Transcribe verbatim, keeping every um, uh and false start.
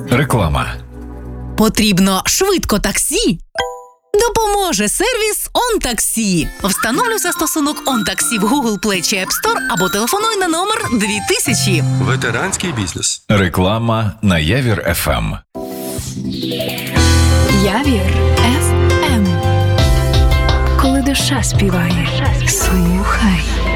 Реклама. Потрібно швидко таксі? Допоможе сервіс «ОнТаксі». Встановлюй застосунок «ОнТаксі» в Google Play чи App Store або телефонуй на номер дві тисячі. Ветеранський бізнес. Реклама на Явір еф ем. Явір еф ем. Коли душа співає, слухай.